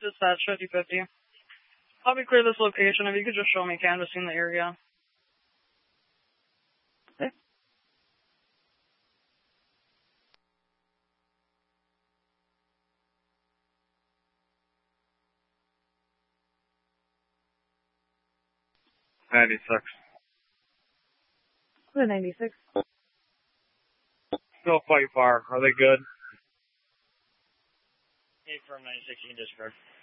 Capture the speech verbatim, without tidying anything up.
Dispatch fifty fifty. Help me clear this location. If you could just show me canvassing the area. Okay. ninety-six. The ninety-six. Still quite far. Are they good? Hey, from ninety-six, you can disregard.